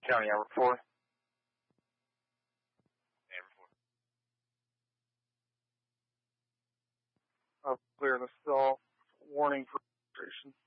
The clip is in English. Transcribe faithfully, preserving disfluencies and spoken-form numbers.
County, Hour four. Hour four. Uh, clear the stall. Warning for registration.